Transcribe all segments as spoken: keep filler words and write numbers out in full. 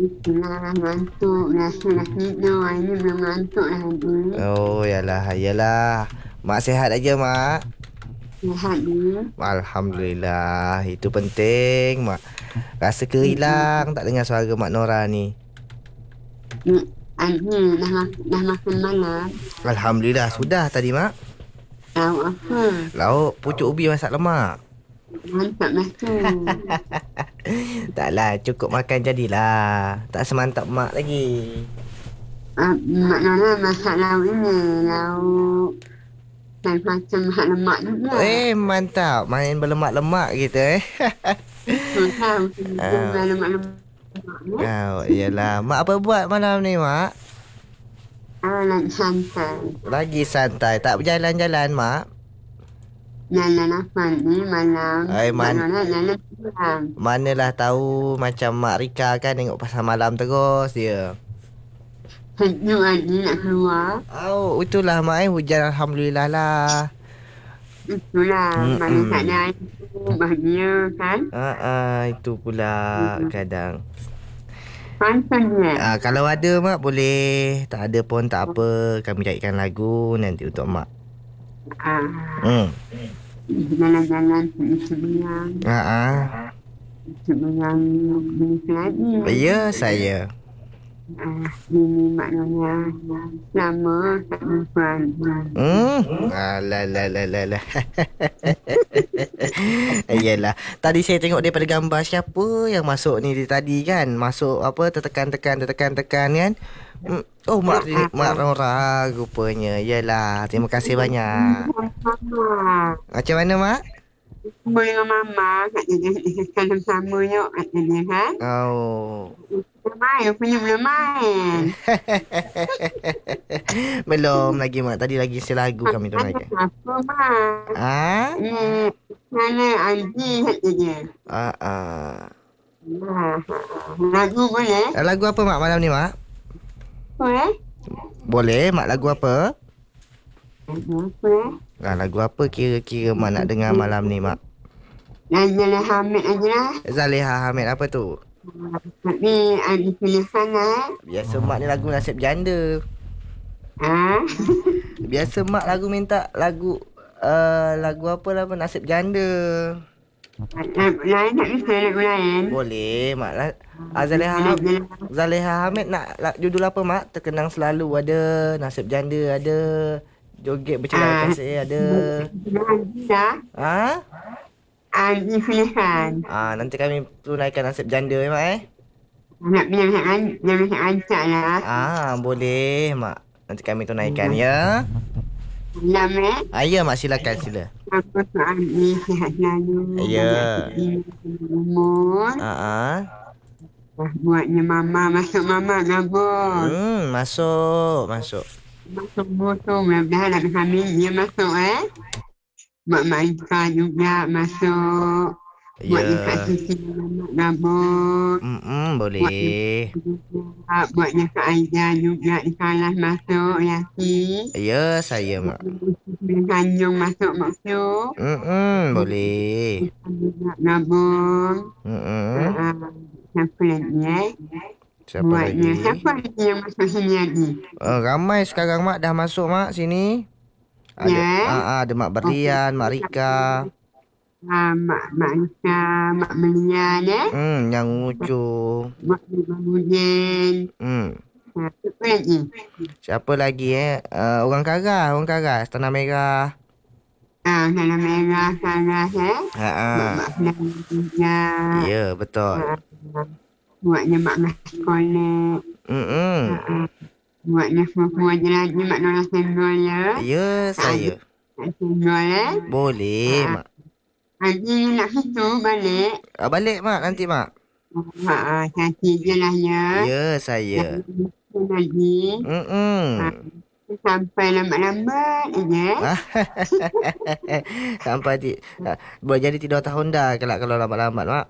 Itulah ngantuk. Rasa dah tidur. Hari ni belum ngantuk lagi. Oh, yalah, yalah. Mak sihat aja, Mak. Sihat ni. Alhamdulillah. Itu penting, Mak. Rasa ke hilang tak dengar suara Mak Nora ni. Adi dah, mak- dah makan malam. Alhamdulillah, sudah tadi, Mak. Tahu apa? Lauk pucuk ubi masak lemak. Mantap lah tu. Taklah, cukup makan jadilah. Tak semantap Mak lagi. Uh, Mak Nora masak lauk ini. Lauk dan macam masak lemak juga. Eh, mantap. Main berlemak-lemak kita, eh. Tu tahu. Ah. Dia lemak-lemak. Oh, iyalah. Mak apa buat malam ni, Mak? Ah, lagi santai. Lagi santai. Tak berjalan-jalan, Mak? Jalan apa ni malam. Ay, man- Mak Nora jalan malam. Manalah tahu macam Mak Rika kan tengok pasal malam terus dia. Sejuk Adi nak keluar. Oh, itulah Mak eh. Hujan Alhamdulillah lah. Itulah. Mm-mm. Mana tak ada air tu. Bahagia kan. Ah, ah, itu pula kadang. Pantang dia. Ah, kalau ada Mak boleh. Tak ada pun tak apa. Kami carikan lagu nanti untuk Mak. Ah. Hmm. Jalan-jalan sebiang. Ah, ah. Sebiang jenis lagi. Ya, saya. Ah, ini maknanya lama tak jumpa. Hmm. Alah, lah, lah, lah, lah. Iyalah. Tadi saya tengok daripada gambar siapa yang masuk ni di tadi kan. Masuk apa, tertekan-tekan, tertekan-tekan kan. Hmm. Oh, Mak, Mak Nora rupanya. Iyalah. Terima kasih banyak. Mama. Macam mana, Mak? Boleh dengan Mama. Kat dia kalau sama yuk kat dia kan. Oh. Belum main. Punya belum main. Belum lagi, Mak. Tadi lagi selagu kami tunaikan. Apa, Mak? Ah? Ni, mana Aldi kat dia. Ah, ah. Ah, lagu boleh? Lagu apa, Mak, malam ni, Mak? Boleh? Boleh, Mak, lagu apa? Lagu apa eh? Ah, lagu apa kira-kira Mak nak dengar malam ni, Mak? Nazila Hamid aja lah. Zaleha Hamid apa tu? Tapi ada pilihan lah. Biasa Mak ni lagu nasib janda. Ah, Biasa Mak lagu minta lagu uh, lagu apa lah nasib janda. lagu lain tak bisa lagu lain. Boleh, Mak. La- ah, Zaleha Hamid, Zaleha Hamid nak la- judul apa, Mak? Terkenang selalu ada, nasib janda ada, joget bercerai kasih ada. Dah, Ha? ada pilihan. Ah, nanti kami tunaikan nasib janda, eh, Mak eh. Nak pilih yang yang acak lah. Ah, boleh, Mak. Nanti kami tunaikan ya. Lam eh. Ah, ya, Mak, silakan sila. Apa soal ni sihat selalu. Ya. Umur. Ah, ah. Buatnya Mama masuk Mama gabung. Hmm, masuk, masuk. Masuk botol. Mudah-mudahan nak hamil dia masuk eh. Mak Maika juga masuk. Buat Ya. dekat sisi Mak gabung. Hmm, boleh. Buatnya Kak Aida juga di kalah masuk Yaki. Ya, saya, Mak. Tanjung masuk masuk. Hmm, boleh. Mak gabung. Hmm. Siapa lagi eh? Siapa Buatnya lagi? siapa lagi yang masuk sini lagi? Oh, ramai sekarang, Mak, dah masuk, Mak, sini. Ada, Ya. ah, ah, ada Mak Berlian, Mak Rika. Ah, Mak Mak Ika, Mak Melian eh? Hmm, yang lucu. Mak Mudin. Hmm. Siapa lagi? Siapa lagi eh? Uh, orang Karah, orang Karah, Tanah Merah. Ah, Tanah Merah, Saras eh? Ha Mak ah. Mak Flan juga. Ya, betul. Ah, buatnya Mak Mas Kolek. Hmm. Ah, buatnya sepupu aja lagi Mak Nora Senggol ya. Ya, saya. Mak Senggol eh? Boleh, Ah. Mak. Nanti nak situ balik. Ah, balik, Mak, nanti, Mak. Ah, cantik je lah ya. Ya, saya. Lagi. Hmm. Sampai lambat-lambat aja. Sampai ti ah, boleh jadi tidur tahun dah kalau kalau lambat-lambat, Mak.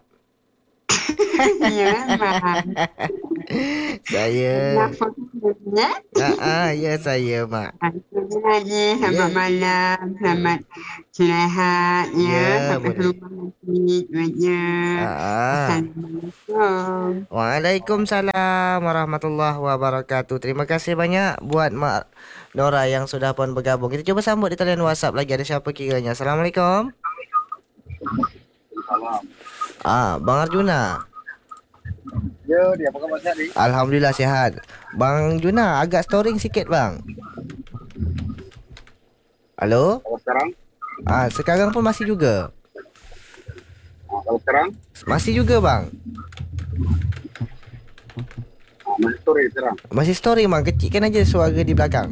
Ya, Mak. Saya. Kenapa tu ya? Ah, ah, ya saya, Mak. Sekali lagi, selamat Ya. malam, selamat istirahat ya, Ya, sampai boleh. rumah nanti duitnya. Ah, ah. Assalamualaikum. Waalaikumsalam warahmatullahi wabarakatuh. Terima kasih banyak buat Mak Nora yang sudah pun bergabung. Kita coba sambut di talian WhatsApp lagi. Ada siapa kiranya? Assalamualaikum. Salam. Ah, Bang Arjuna. Ya, dia apa khabar sihat ni? Alhamdulillah sihat. Bang Juna, agak storing sikit bang. Halo? Kalau sekarang? Ah, sekarang pun masih juga. Ah, kalau sekarang? Masih juga bang. Ah, masih story sekarang. Masih storing bang. Kecilkan aja suara di belakang.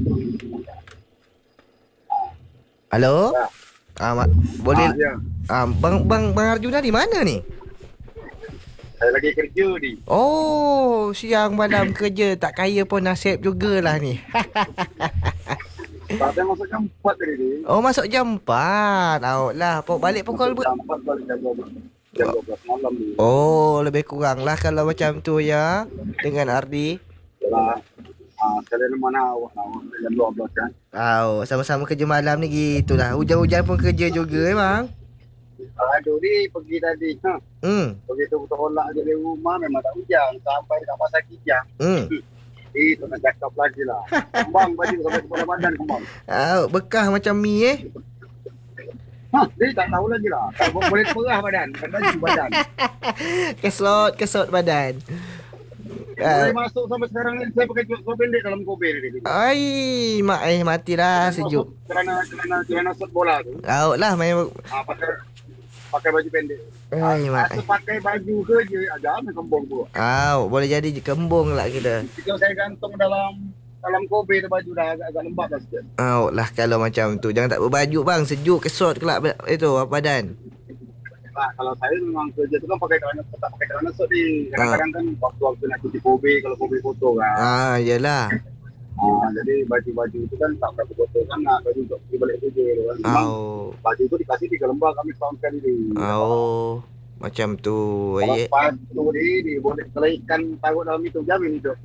Halo? Ya. Ah, ma- boleh. Ah, ya. Ah, bang bang Bang Arjuna di mana ni? Saya lagi kerja ni. Oh, siang malam kerja. Tak kaya pun nasib jugalah ni. Tak ada masuk jam empat tadi ni. Oh, masuk jam empat. Awak lah. Pok balik pukul ber- Jam empat balik jam dua belas. Jam dua belas malam ni. Oh, lebih kurang lah kalau macam tu ya. Dengan Ardi. Yalah. Ah, saya dari mana awak awak jam dua belas kan? Oh, sama-sama kerja malam ni gitulah. Hujan-hujan pun kerja juga eh bang. Aduh ni pergi tadi. Ha. Hmm. Begitu tolak je dari rumah memang tak hujan. Sampai dekat pasar Kijang. Hmm. Eh, tu nak cakap lagi lah. Kembang baju sampai kepala badan kembang. Oh, bekah macam mi eh. Ha, dia tak tahu lagi lah. Tak boleh perah badan. Bukan baju badan. Kesot, kesot badan. Ah, Boleh masuk sampai sekarang ni saya pakai seluar pendek dalam kobe ni. ai, mak eh matilah sejuk. Kerana kerana kerana shot bola tu. Awak lah main. Ah, pakai pakai baju pendek. Ai, mak. Asal pakai baju kerja agak ambil kembung tu. Awak boleh jadi kembung lah kita. Jika saya gantung dalam dalam kobe tu baju dah agak, agak lembab dah sikit. Awak lah kalau macam tu. Jangan tak berbaju bang. Sejuk kesot kelak itu badan. Nah, kalau saya memang kerja tu kan pakai kerana tak pakai kerana shot ni. Kadang-kadang kan waktu-waktu nak cuci kobe kalau kobe kotor kan. Ah, yelah. Ah, jadi baju-baju itu kan tak berapa kotor kan nak baju untuk pergi balik kerja tu kan. Memang Oh. baju tu dikasih tiga lembar kami setahun sekali ni. Oh. Macam tu. Kalau Ye. sepatu ni, dia boleh kalau ikan taruh dalam itu, jamin hidup.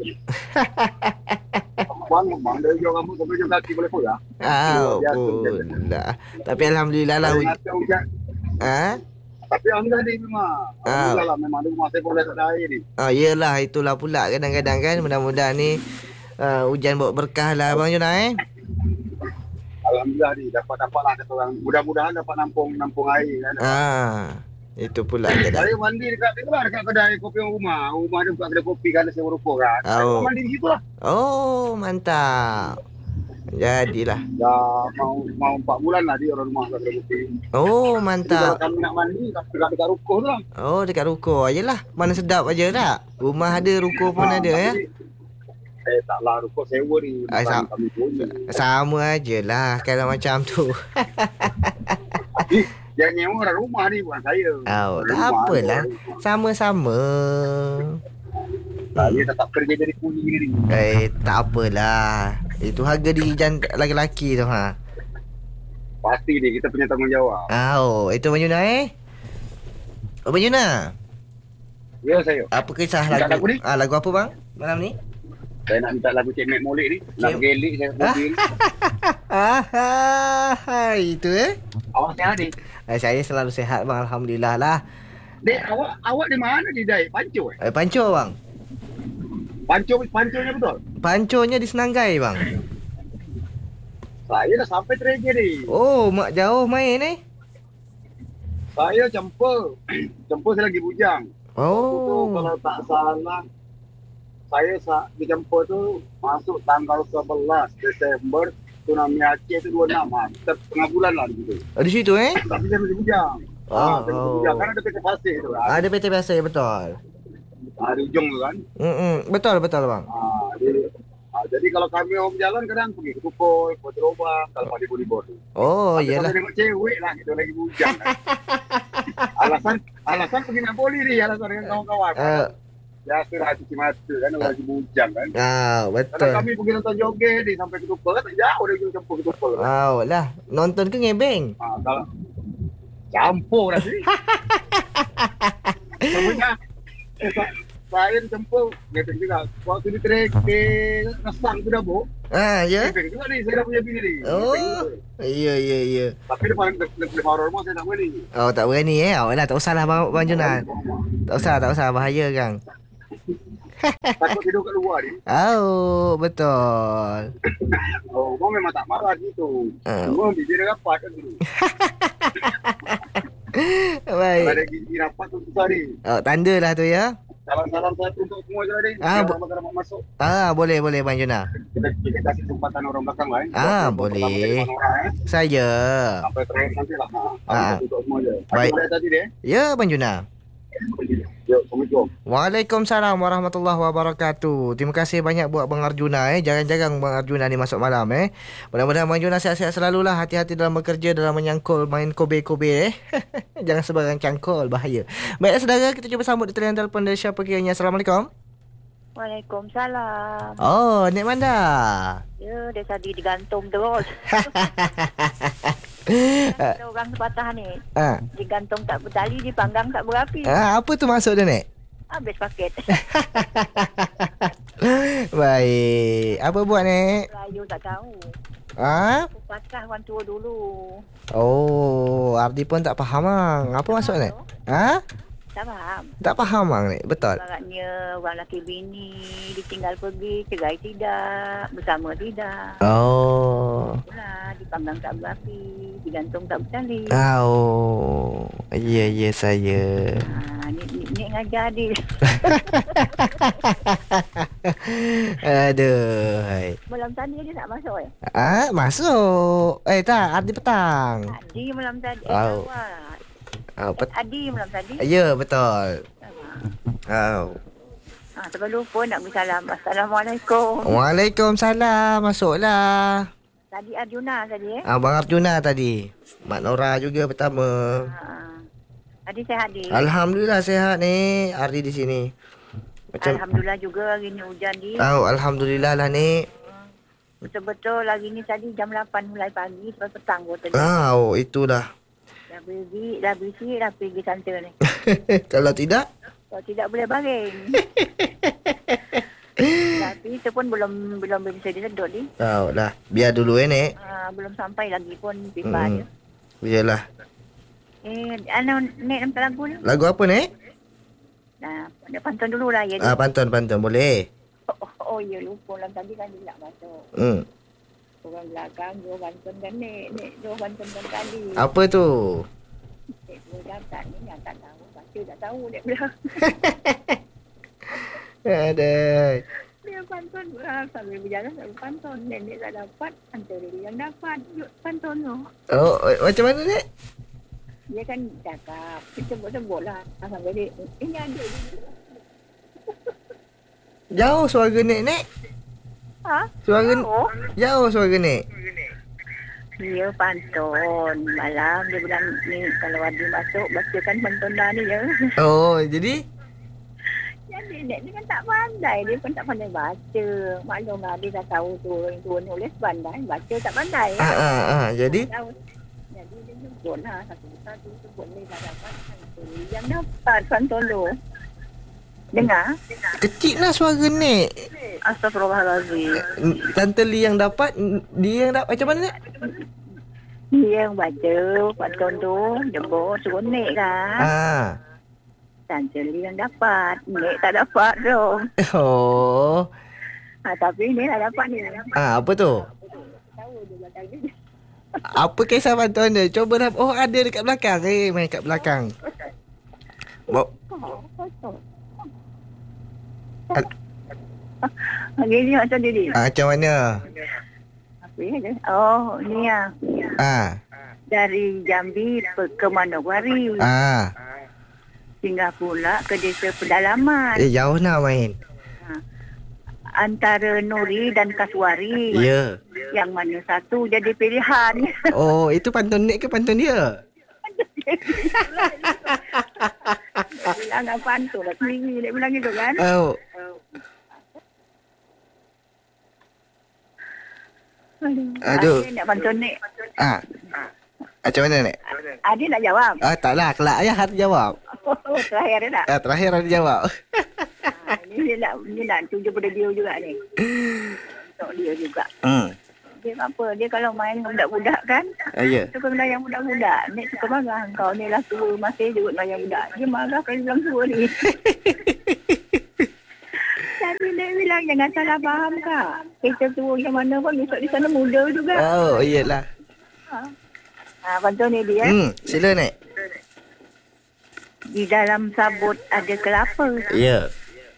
Bang, bang, dari hujung rambut sampai hujung kaki boleh pula. Ah, Biasa, pun biasa. dah. Tapi alhamdulillah lah. Kalau huj- nak hujan, Ah, tapi alhamdulillah ni memang. Alhamdulillah lah, memang di rumah saya boleh tak ada air ni. ah, yelah itulah pula kadang-kadang kan mudah-mudahan ni uh, hujan bawa berkah lah Bang Juna eh. Alhamdulillah ni, dapat-dapat lah kata orang. Mudah-mudahan dapat nampung nampung air kan. Ah, itu pula kadang. Saya mandi dekat, dekat, lah, dekat kedai kopi rumah. Rumah dia buka kedai kopi kan, saya berupa kan. Oh. Saya mandi di situ lah. Oh, mantap. Jadilah. Dah mau mau empat bulan lah dia orang rumah kedai kopi. Oh, Jadi kalau mantap. kami nak mandi, dekat-dekat ruko tu lah. Oh, dekat ruko ajalah. Mana sedap aja tak? Rumah ada, ruko pun ada ya. Eh taklah ruko sewa ni. Ah, Bukan sam- kami punya. Sama ajalah kalau macam tu. Yang nyewa orang rumah ni bukan saya. Oh, Orang tak rumah, apalah. orang rumah. Sama-sama. Saya tetap kerja dari kuli ni. Eh, tak apalah. Itu harga diri jan laki-laki tu ha. Pasti ni kita punya tanggungjawab. Oh, itu Bang Juna eh. Oh, Bang Juna. Ya saya. Apa kisah Minta lagu? lagu ni? Ah, lagu apa bang? Malam ni? Saya nak minta lagu Cik Mek Molek ni. Nak Cik- gelik saya mobil. Ah, itu eh. Awak sihat ni? Eh, saya selalu sihat bang, alhamdulillah lah. Dek, awak awak di mana di Dai? Panco eh? Eh, panco bang. Panco panconya betul? Panconya di Senanggai bang. Saya dah sampai Treja ni. Oh, mak jauh main eh. Saya jemput. Jemput saya lagi bujang. Waktu tu Oh. kalau tak salah saya sa- dijemput tu masuk tanggal sebelas Desember tsunami Aceh tu dua puluh enam ah. Setengah bulan lah gitu. Oh, di situ eh? Tapi saya masih bujang. Oh, Ah, saya masih oh. bujang. Kan ada P T Pasir tu kan. Ada P T biasa ya betul. Ah, di ujung tu kan. Hmm, betul betul bang. Ah, jadi, ah, jadi kalau kami orang berjalan kadang pergi ke Tukul, ke Terobang, kalau pada libur tu. Oh, Tapi iyalah. kalau tengok cewek lah kita lagi bujang kan. alasan alasan pergi nak poli ni alasan dengan kawan-kawan. Eh, Biasalah cuci mata kan orang lagi bujang kan. ah, Kadang betul. kami pergi nonton joget ni sampai ke Tupel kan tak jauh dari ujung campur ke Tupel kan. Oh, lah. Nonton ke ngebeng? Ha, kalau campur dah sini. Sebenarnya eh, sa- saya jemput, gitu juga. Waktu di trek di Ngesang tu dah bu. Ah, ya. Camping juga ni, saya dah punya bini ni. Camping juga. Oh. Ya, ya, ya. Tapi depan depan orang rumah saya tak boleh. Oh, tak berani eh. Oh, lah, tak usahlah Bang, Bang Junan. Tak usah, tak usah. Bahaya, Kang. Takut tidur kat luar ni. Oh, betul. Oh, mau memang tak marah gitu. Ah. Cuma bibir dia rapat kan dulu. Kalau Baik. ada gigi rapat tu susah ni. Oh, tanda lah tu ya. Salam-salam satu untuk semua je lah ni. Ah, Biar bu- orang dapat masuk. Ah, boleh, boleh Bang Juna. Kita, kita kasih kesempatan orang belakang lah. Eh. Ah, Buat- buat boleh. pertama kali orang, eh. Saya. Sampai terakhir nanti lah. Ha. Ah. Satu untuk semua je. Baik. Baik. Tadi dia. Ya, Bang Juna. Yo, Assalamualaikum. Waalaikumsalam warahmatullahi wabarakatuh. Terima kasih banyak buat Bang Arjuna eh. Jarang-jarang Bang Arjuna ni masuk malam eh. Mudah-mudahan Bang Arjuna sihat-sihat selalulah. Hati-hati dalam bekerja, dalam menyangkul, main kobe-kobe eh. Jangan sebarang cangkul, bahaya. Baiklah saudara, kita cuba sambut di talian telefon dari siapa kiranya. Assalamualaikum. Waalaikumsalam. Oh, Nek Manda. Ya, dia tadi digantung terus. Ada orang sepatah ni. Ah, Digantung tak bertali, dipanggang tak berapi. ah, apa tu maksud dia, Nek? Habis paket. Baik. Apa buat, Nek? Melayu tak tahu. Ah? Aku patah orang tua dulu. Oh, Ardi pun tak faham bang. Apa maksud, Nek? Ha? Tak faham. Tak faham bang, Nek. Betul. Ibaratnya orang lelaki bini ditinggal pergi, cerai tidak, bersama tidak. Oh. Itulah, dipanggang tak berapi, digantung tak bertali. Oh. Ya, ya saya. Ha, ni, ni, ni ngajar dia. Aduh. Hai. Malam tadi dia tak masuk eh? Ah, masuk. Eh, tak. Ardi petang. Adi malam tadi. Eh, Oh. awak. Oh, bet- Adi malam tadi. ya, betul. Ah. Oh. Ha, terlalu pun nak bersalam. Assalamualaikum. Waalaikumsalam. Masuklah. Tadi Arjuna tadi eh. Abang Arjuna tadi. Mak Nora juga pertama. Ha. Adi sehat di. Alhamdulillah sihat ni. Ardi di sini. Macam Alhamdulillah juga hari ni hujan di. Oh, alhamdulillah lah ni. Betul-betul hari ni tadi jam lapan mulai pagi sampai petang pun tadi. Ah, oh itulah. Dah pergi, dah bersih, dah pergi santai ni. Kalau tidak, Kalau tidak boleh baring. Tapi itu pun belum belum bisa disedot ni. oh dah. Biar dulu eh, Nek. Ha, belum sampai lagi pun pipa Hmm. dia. Biarlah. Eh, ana nek nak lagu ni. Lagu apa, Nek? Nah, ada pantun dulu lah ya. Ah, pantun, pantun. Boleh. Oh, oh ya lupa lah tadi kan dia nak masuk. Hmm. Orang belakang, dua pantun kan nek, nek dua pantun kan tadi. Apa tu? Nek dua dapat ni yang tak tahu, baca tak tahu nek bilang. Ada. Dia pantun uh, sambil berjalan sambil pantun. Nenek tak dapat, antara dia yang dapat. Yuk pantun tu. Oh, eh, macam mana, Nek? Dia kan cakap, kita sebut-sebut lah. Sampai dia, ini ada dia. Jauh suara Nek, Nek. Ha? Suara Oh. Jauh suara Nek. Dia pantun. Malam dia bilang ni kalau ada masuk bacakan pantun dah ni ya. Oh, jadi Jadi nek ni kan tak pandai. Dia pun tak pandai baca. Maklum lah dia dah tahu tu orang tua nulis pandai. Baca tak pandai. ah ah ah, jadi Tahu. Jadi dia sebut lah satu-satu sebut ni dah dapat pantun. Yang dapat pantun tu. Dengar? kecil lah suara Nek. Astagfirullahaladzim. Tante Lee yang dapat, dia yang dapat macam mana, Nek? Dia yang baca pantun tu. Jebur suruh nek kan. Ah. Tante Lee yang dapat. Nek tak dapat tu. Oh. Ha, tapi ni dah dapat ni. Ah, apa tu? Tahu dia belakang ni. Apa kisah pantun dia? Cuba dah. Oh, ada dekat belakang. Eh, main kat belakang. Bo- Oh, betul. Al- Hari ni macam dia ni. ah, macam mana? Apa ya? Oh, ni ya. Ah. Dari Jambi pe- ke Manokwari. Ah. Singgah pula ke desa pedalaman. Eh, jauh nak main. Antara Nuri dan Kaswari. Ya. Yang mana satu jadi pilihan. Oh, itu pantun Nek ke pantun dia? Dia bilang nak pantun lah sendiri. Dia bilang gitu kan. Oh. Aduh. Aduh. Nak pantun ni. Ah. Macam mana, Nek? Adik nak jawab. Ah, taklah. Kelak ayah harus jawab. Oh, terakhir dia nak. Ah, terakhir harus jawab. Ha, ni dia nak, dia nak tuju pada dia juga ni. Untuk dia juga. Hmm. Dia apa? Dia kalau main dengan budak-budak kan, Ah, ya. suka melayang budak-budak. Nek suka marah. Kau ni lah tua masih juga melayang budak. Dia marah kalau bilang tua ni. Jadi dia bilang jangan salah faham kak. Kita tua yang mana pun besok di sana muda juga. Oh, iyalah. Ha. Ha, bantu ni dia. Hmm, sila, Nek. Di dalam sabut ada kelapa. Ya.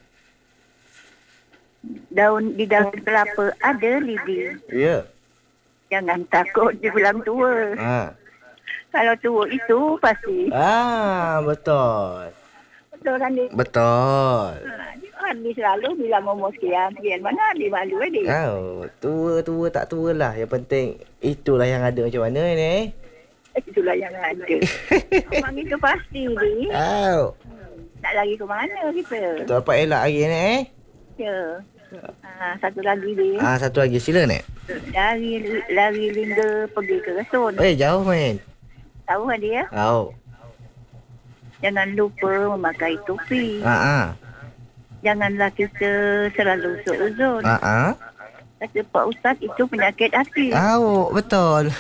Daun di daun kelapa ada lidi. Ya. Jangan takut dibilang tua. Ha. Kalau tua itu pasti. Ah, betul. Betul kan dia? Betul. Ha, dia kan dia selalu bilang umur sekian. Sekian mana dia malu eh dia. Oh, tua-tua tak tua lah. Yang penting itulah yang ada macam mana ni. Itulah yang ada. Memang itu pasti ni. Oh. Nak lari ke mana kita? Tu apa elak hari ni eh? Ya. Ha, satu lagi dia. Ah, satu lagi sila ni. Lari lari lingga pergi ke resun. Eh, jauh main. Tahu kan dia? Tahu. Jangan lupa memakai topi. Ha ah. Janganlah kita selalu seuzon. Ha ah. Kata Pak Ustaz itu penyakit hati. Tahu, betul.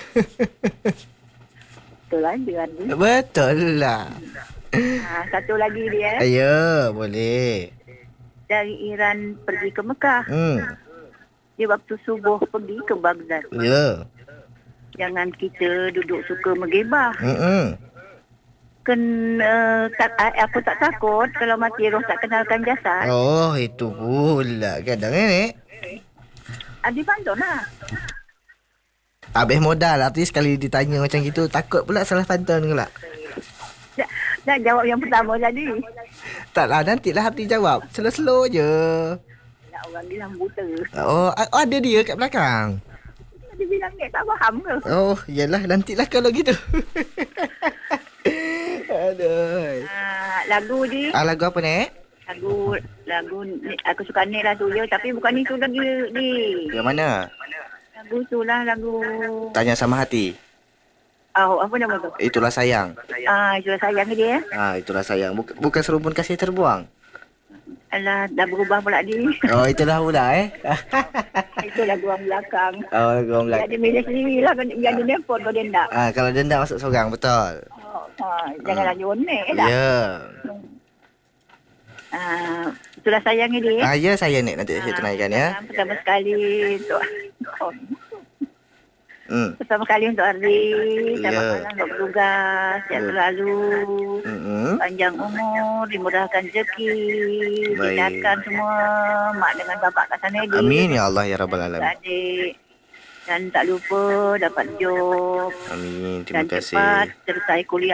Betul lah dia kan. Betul lah. Ha, satu lagi dia. Ya, boleh. Dari Iran pergi ke Mekah. Hmm. Dia waktu subuh pergi ke Baghdad. Ya. Jangan kita duduk suka menggibah. Hmm. Ken, uh, tak, aku tak takut kalau mati roh tak kenalkan jasad. Oh, itu pula kadang ni. Adi pantun lah. Habis modal lah. Tapi sekali ditanya macam gitu, takut pula salah pantun pula. Dah, dah jawab yang pertama tadi. Taklah, nantilah Abdi jawab. Slow-slow je. Nak orang bilang buta. Oh, a- ada dia kat belakang. Dia bilang ni tak faham ke? Oh, iyalah. Nantilah kalau gitu. Aduh. Uh, lagu ni, Ah, lagu apa ni? lagu lagu ni, aku suka ni lah tu je. Tapi bukan itu lagi ni. Yang mana? Lagu tu lah lagu. Tanya sama hati. Oh, apa nama tu? Itulah sayang. Ah, uh, sayang dia. Ah, itulah sayang. Buk- bukan serumpun kasih terbuang. Alah, dah berubah pula dia. Oh, itulah pula eh. Itu lagu orang belakang. Oh, lagu orang Dia belakang. ada milih sendiri lah. Dia ada nelpon kalau dia nak. Ah, kalau denda masuk seorang, betul. Oh, ha, janganlah dia onek Ya. dah. Yeah. Ah, itulah sayang dia. Ah, ya saya ni nanti saya tunaikan ya. Ah, Pertama sekali untuk oh, Hmm. pertama kali untuk Ardi. Selamat Ya. malam untuk bertugas. Sehat Ya. selalu. Hmm. Panjang umur, dimudahkan rezeki, Baik. didatkan semua mak dengan bapak kat sana dia. Amin ya Allah ya rabbal alamin. Adik. Dan tak lupa dapat job Amin. Terima dan kasih. cepat selesai kuliah.